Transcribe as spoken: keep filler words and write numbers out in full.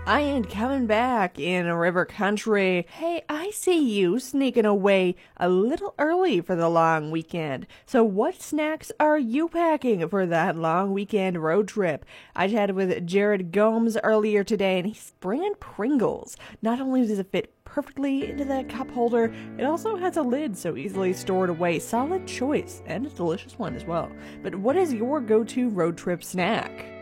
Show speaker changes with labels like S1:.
S1: I ain't coming back in a river country. Hey, I see you sneaking away a little early for the long weekend. So what snacks are you packing for that long weekend road trip? I chatted with Jared Gomes earlier today, and he's bringing Pringles. Not only does it fit perfectly into the cup holder, it also has a lid so easily stored away. Solid choice, and a delicious one as well. But what is your go-to road trip snack?